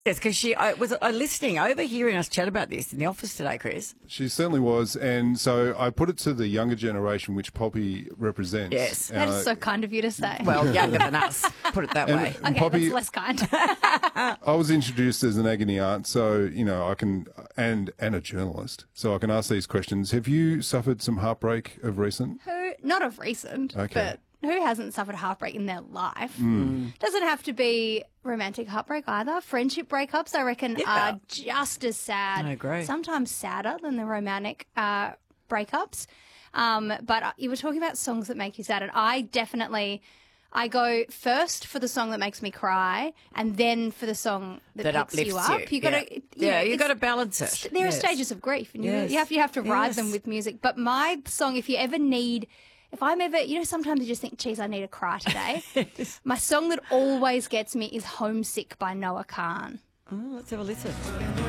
Yes, because she was listening, overhearing us chat about this in the office today, Chris. She certainly was, and so I put it to the younger generation, which Poppy represents. Yes. That is so kind of you to say. Well, younger than us, put it that way. And okay, Poppy, that's less kind. I was introduced as an agony aunt, so, you know, I can, and a journalist, so I can ask these questions. Have you suffered some heartbreak of recent? Not of recent, Okay. but who hasn't suffered heartbreak in their life? Doesn't have to be romantic heartbreak either. Friendship breakups, I reckon, are just as sad. I agree. Sometimes sadder than the romantic breakups. But you were talking about songs that make you sad, and I go first for the song that makes me cry, and then for the song that picks you up. You got to, you got to balance it. There are stages of grief, and you have to ride them with music. But my song, if I'm ever, sometimes you just think, geez, I need to cry today. My song that always gets me is Homesick by Noah Kahan. Oh, let's have a listen.